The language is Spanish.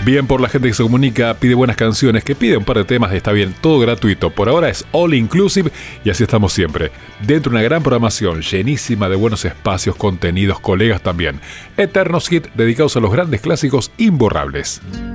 Bien por la gente que se comunica, pide buenas canciones, que pide un par de temas, está bien, todo gratuito. Por ahora es all inclusive y así estamos siempre. Dentro de una gran programación, llenísima de buenos espacios, contenidos, colegas también. Eternos hits dedicados a los grandes clásicos imborrables.